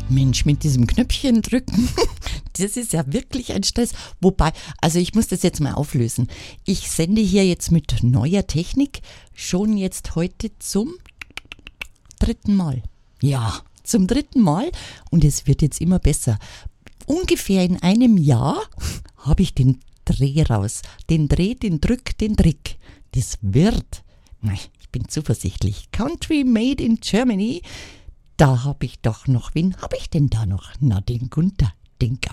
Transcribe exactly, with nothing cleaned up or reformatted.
Mensch, mit diesem Knöpfchen drücken, das ist ja wirklich ein Stress. Wobei, also ich muss das jetzt mal auflösen. Ich sende hier jetzt mit neuer Technik schon jetzt heute zum dritten Mal. Ja, zum dritten Mal und es wird jetzt immer besser. Ungefähr in einem Jahr habe ich den Dreh raus. Den Dreh, den Drück, den Trick. Das wird, ich bin zuversichtlich. Country made in Germany. Da habe ich doch noch, wen habe ich denn da noch? Na, den Gunther, den